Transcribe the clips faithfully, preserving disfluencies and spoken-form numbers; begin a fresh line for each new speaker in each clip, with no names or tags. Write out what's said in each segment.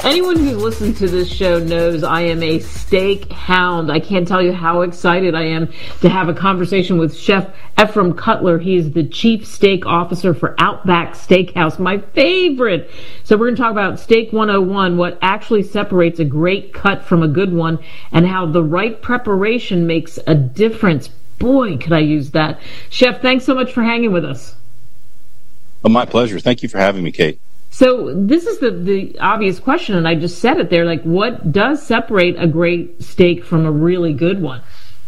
Anyone who listens to this show knows I am a steak hound. I can't tell you how excited I am to have a conversation with Chef Ephraim Cutler. He is the Chief Steak Officer for Outback Steakhouse, my favorite. So we're going to talk about Steak one oh one, what actually separates a great cut from a good one, and how the right preparation makes a difference. Boy, could I use that. Chef, thanks so much for hanging with us.
Oh, my pleasure. Thank you for having me, Kate.
So this is the, the obvious question, and I just said it there, like what does separate a great steak from a really good one?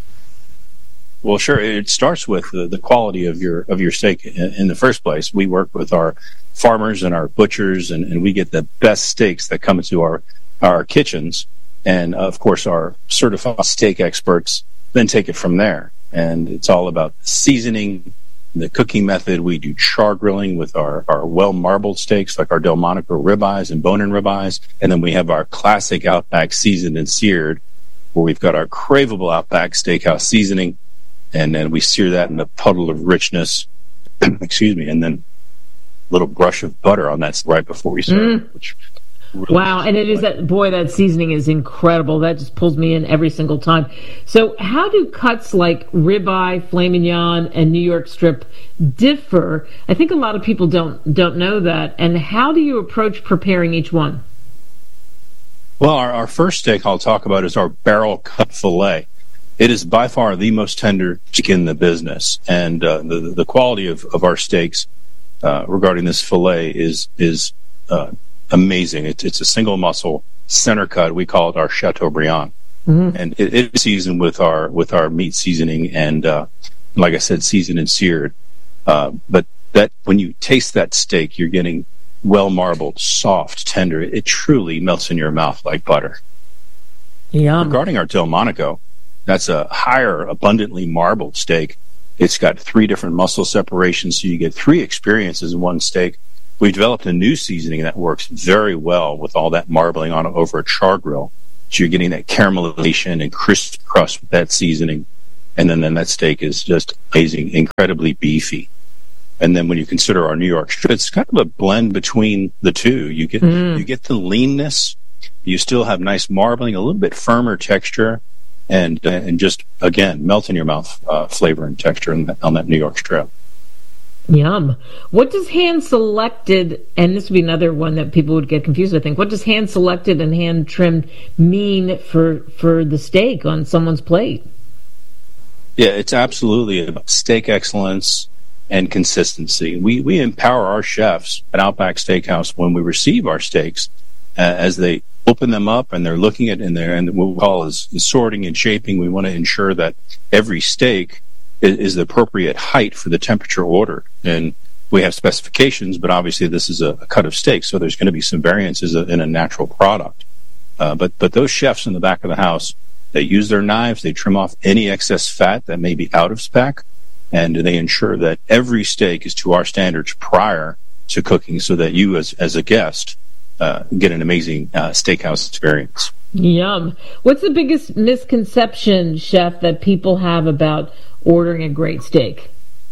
Well, sure. It starts with the, the quality of your of your steak in, in the first place. We work with our farmers and our butchers, and, and we get the best steaks that come into our, our kitchens. And, of course, our certified steak experts then take it from there. And it's all about seasoning, the cooking method. We do char grilling with our, our well-marbled steaks, like our Delmonico ribeyes and bone-in ribeyes. And then we have our classic Outback seasoned and seared, where we've got our craveable Outback Steakhouse seasoning, and then we sear that in a puddle of richness, excuse me, and then a little brush of butter on that right before we serve,
mm.
which really
wow, and it is that, boy, that seasoning is incredible. That just pulls me in every single time. So how do cuts like ribeye, filet mignon, and New York strip differ? I think a lot of people don't don't know that. And how do you approach preparing each one?
Well, our, our first steak I'll talk about is our barrel cut filet. It is by far the most tender steak in the business, and uh, the the quality of, of our steaks uh, regarding this filet is is uh, amazing. It's it's a single muscle center cut. We call it our Chateaubriand, mm-hmm. and it, it's seasoned with our with our meat seasoning, and uh, like I said, seasoned and seared. Uh, but that when you taste that steak, you're getting well marbled, soft, tender. It truly melts in your mouth like butter.
Yum.
Regarding our Delmonico, that's a higher, abundantly marbled steak. It's got three different muscle separations, so you get three experiences in one steak. We developed a new seasoning that works very well with all that marbling on over a char grill. So you're getting that caramelization and crisp crust with that seasoning. And then, then that steak is just amazing, incredibly beefy. And then when you consider our New York strip, it's kind of a blend between the two. You get mm. you get the leanness. You still have nice marbling, a little bit firmer texture, and uh, and just, again, melt in your mouth uh, flavor and texture on that, on that New York strip.
Yum. What does hand-selected, and this would be another one that people would get confused, I think, what does hand-selected and hand-trimmed mean for, for the steak on someone's plate?
Yeah, it's absolutely about steak excellence and consistency. We we empower our chefs at Outback Steakhouse when we receive our steaks, uh, as they open them up and they're looking at in there, and what we call is, is sorting and shaping. We want to ensure that every steak is, is the appropriate height for the temperature ordered. And we have specifications, but obviously this is a, a cut of steak, so there's going to be some variances in a natural product. Uh, but but those chefs in the back of the house, they use their knives, they trim off any excess fat that may be out of spec, and they ensure that every steak is to our standards prior to cooking, so that you as as a guest uh, get an amazing uh, steakhouse experience.
Yum. What's the biggest misconception, Chef, that people have about ordering a great steak?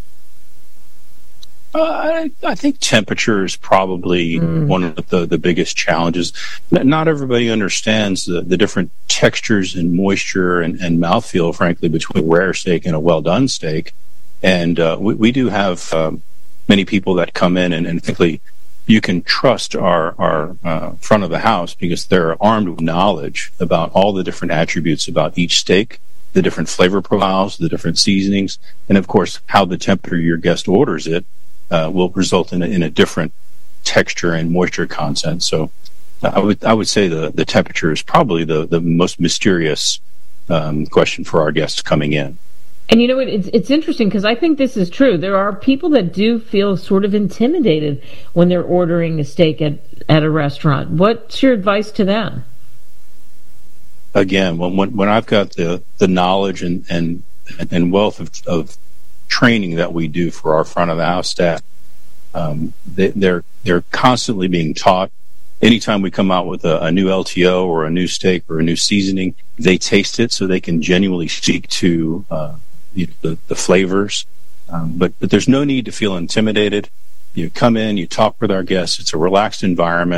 Uh, I, I think temperature is probably mm. one of the, the biggest challenges. Not everybody understands the, the different textures and moisture and, and mouthfeel, frankly, between a rare steak and a well-done steak. And uh, we, we do have um, many people that come in, and, and frankly, you can trust our, our uh, front of the house because they're armed with knowledge about all the different attributes about each steak, the different flavor profiles, the different seasonings, and, of course, how the temperature your guest orders it uh, will result in a, in a different texture and moisture content. So uh, I would I would say the, the temperature is probably the, the most mysterious um, question for our guests coming in.
And you know what, it's, it's interesting because I think this is true. There are people that do feel sort of intimidated when they're ordering a steak at, at a restaurant. What's your advice to them?
Again, when when, when I've got the, the knowledge and, and, and wealth of, of training that we do for our front of the house staff, um, they, they're they're constantly being taught. Anytime we come out with a, a new L T O or a new steak or a new seasoning, they taste it so they can genuinely speak to uh, you know, the, the flavors. Um, but, but there's no need to feel intimidated. You come in, you talk with our guests. It's a relaxed environment.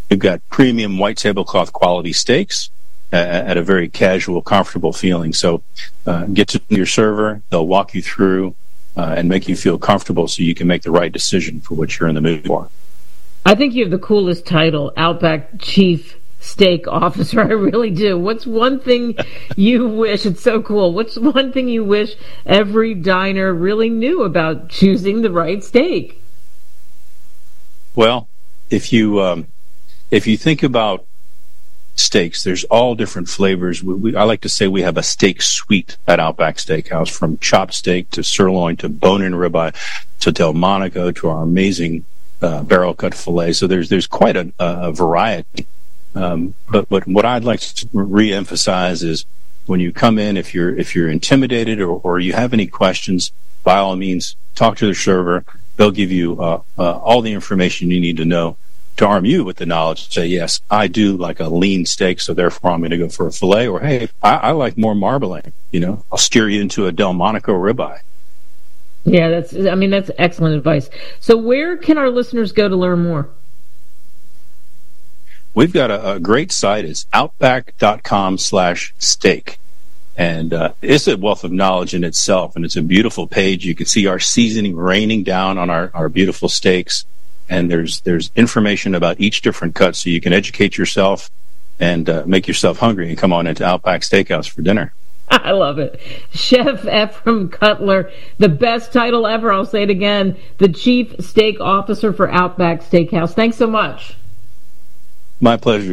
We've got premium white tablecloth quality steaks uh, at a very casual, comfortable feeling. So uh, get to your server. They'll walk you through uh, and make you feel comfortable so you can make the right decision for what you're in the mood for.
I think you have the coolest title, Outback Chief Steak Officer. I really do. What's one thing you wish, it's so cool, what's one thing you wish every diner really knew about choosing the right steak?
Well, if you um, if you think about steaks, there's all different flavors. We, we, I like to say we have a steak suite at Outback Steakhouse, from chopped steak to sirloin to bone-in ribeye to Delmonico to our amazing uh, barrel-cut filet. So there's there's quite a, a variety. Um, but but what I'd like to re-emphasize is, when you come in, if you're if you're intimidated or, or you have any questions, by all means, talk to the server. They'll give you uh, uh, all the information you need to know to arm you with the knowledge to say, yes, I do like a lean steak, so therefore I'm going to go for a filet. Or, hey, I, I like more marbling. You know, I'll steer you into a Delmonico ribeye.
Yeah, that's. I mean, that's excellent advice. So where can our listeners go to learn more?
We've got a, a great site. It's outback.com slash steak. And uh, it's a wealth of knowledge in itself, and it's a beautiful page. You can see our seasoning raining down on our, our beautiful steaks, and there's there's information about each different cut, so you can educate yourself and uh, make yourself hungry and come on into Outback Steakhouse for dinner.
I love it. Chef Ephraim Cutler, the best title ever. I'll say it again, the Chief Steak Officer for Outback Steakhouse. Thanks so much.
My pleasure.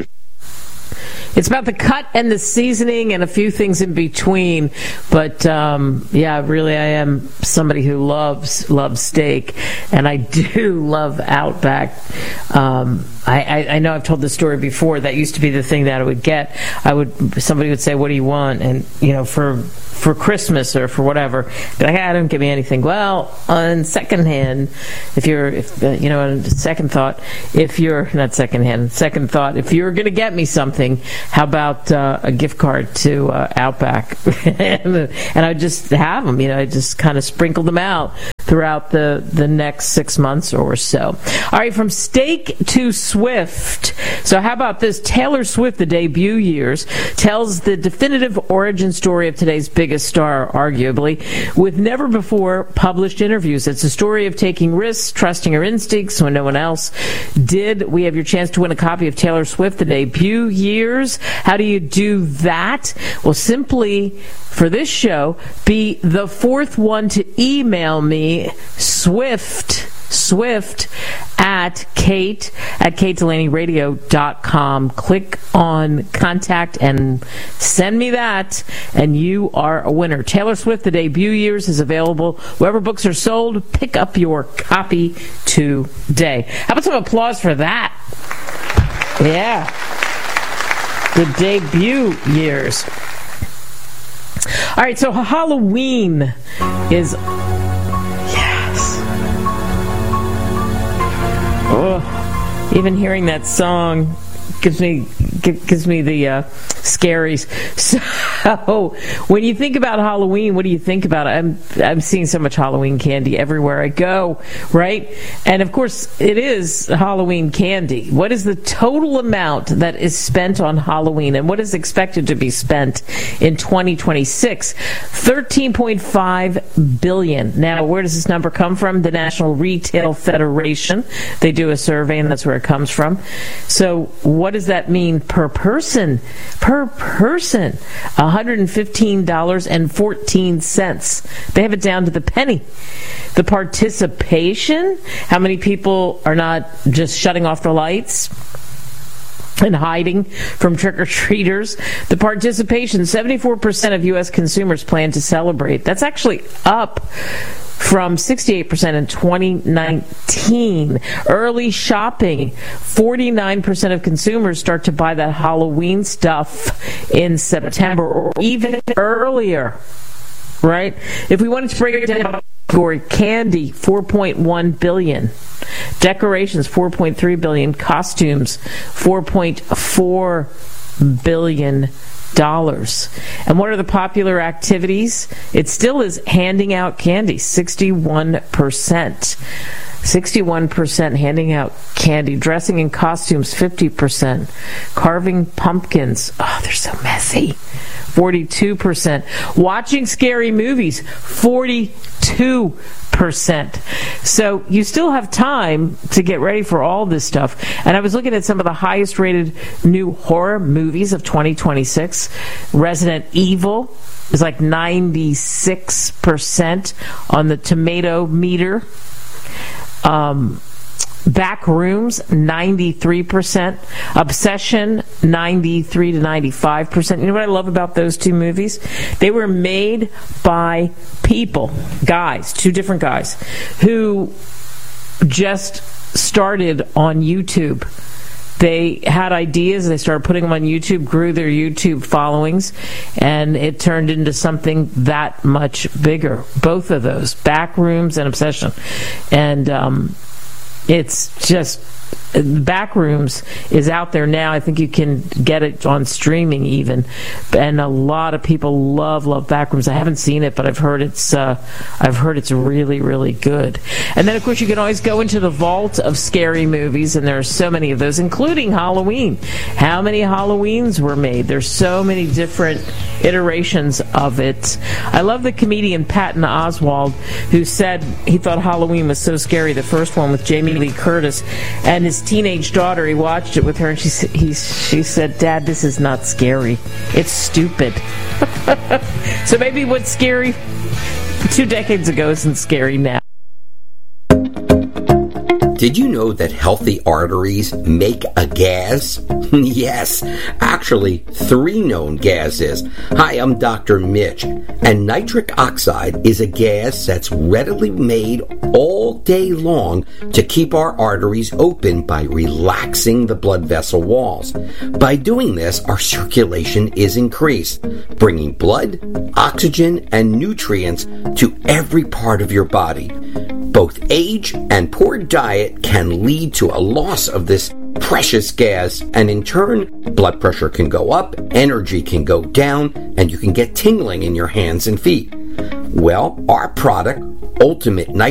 It's about the cut and the seasoning and a few things in between. But, um, yeah, really I am somebody who loves loves steak, and I do love Outback. Um, I, I, I know I've told this story before. That used to be the thing that I would get. I would somebody would say, "What do you want?" And, you know, for for Christmas or for whatever, be like, "I don't give me anything." Well, on second hand, if you're, if uh, you know, on second thought, if you're not second hand, second thought, if you're going to get me something, how about uh, a gift card to uh, Outback? and, and I just have them, you know, I just kind of sprinkled them out throughout the, the next six months or so. All right, from steak to Swift. So how about this? Taylor Swift, the debut years, tells the definitive origin story of today's biggest star, arguably, with never before published interviews. It's a story of taking risks, trusting her instincts when no one else did. We have your chance to win a copy of Taylor Swift, the debut years. How do you do that? Well, simply, for this show, be the fourth one to email me, Swift, Swift, at Kate, at kate delaney radio dot com. Click on contact and send me that, and you are a winner. Taylor Swift, the debut years, is available wherever books are sold. Pick up your copy today. How about some applause for that? Yeah. The debut years. All right, so Halloween is... Yes. Oh, even hearing that song gives me gives me the uh, scaries. So when you think about Halloween, what do you think about? I'm I'm seeing so much Halloween candy everywhere I go, right? And of course, it is Halloween candy. What is the total amount that is spent on Halloween, and what is expected to be spent in twenty twenty-six? thirteen point five billion dollars. Now, where does this number come from? The National Retail Federation. They do a survey, and that's where it comes from. So what does that mean per person? Per person, one hundred fifteen dollars and fourteen cents. They have it down to the penny. The participation, how many people are not just shutting off the lights and hiding from trick-or-treaters? The participation, seventy-four percent of U S consumers plan to celebrate. That's actually up from sixty-eight percent in twenty nineteen. Early shopping, forty-nine percent of consumers start to buy that Halloween stuff in September or even earlier, right? If we wanted to break it down, category candy, four point one billion dollars. Decorations, four point three billion dollars. Costumes, four point four billion dollars. Dollars. And what are the popular activities? It still is handing out candy, sixty-one percent. sixty-one percent handing out candy, dressing in costumes, fifty percent, carving pumpkins, oh, they're so messy, forty-two percent, watching scary movies, forty-two percent. So you still have time to get ready for all this stuff. And I was looking at some of the highest rated new horror movies of twenty twenty-six. Resident Evil is like ninety-six percent on the tomato meter. Um, Backrooms, ninety-three percent. Obsession, ninety-three to ninety-five percent. You know what I love about those two movies? They were made by people, guys, two different guys, who just started on YouTube. They had ideas, they started putting them on YouTube, grew their YouTube followings, and it turned into something that much bigger. Both of those, Backrooms and Obsession. And um, it's just, Backrooms is out there now. I think you can get it on streaming even, and a lot of people love love Backrooms. I haven't seen it, but I've heard it's uh, I've heard it's really really good. And then of course you can always go into the vault of scary movies, and there are so many of those, including Halloween. How many Halloweens were made? There's so many different iterations of it. I love the comedian Patton Oswalt, who said he thought Halloween was so scary, the first one with Jamie Lee Curtis and his teenage daughter. He watched it with her, and she he, she said, "Dad, this is not scary. It's stupid." So maybe what's scary two decades ago isn't scary now.
Did you know that healthy arteries make a gas? Yes, actually, three known gases. Hi, I'm Doctor Mitch, and nitric oxide is a gas that's readily made all day long to keep our arteries open by relaxing the blood vessel walls. By doing this, our circulation is increased, bringing blood, oxygen, and nutrients to every part of your body. Both age and poor diet can lead to a loss of this precious gas, and in turn, blood pressure can go up, energy can go down, and you can get tingling in your hands and feet. Well, our product, Ultimate Night